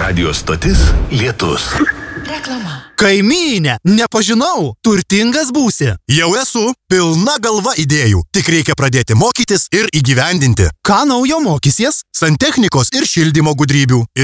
Radio stotis Lietus. Reklama. Kaimynė, nepažinau, turtingas būsi. Jau esu, pilna galva idėjų, tik reikia pradėti mokytis ir įgyvendinti. Ką naujo mokysies? Santechnikos ir šildymo gudrybių.